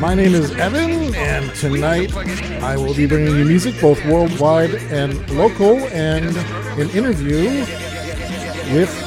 My name is Evan, and tonight I will be bringing you music both worldwide and local, and an interview with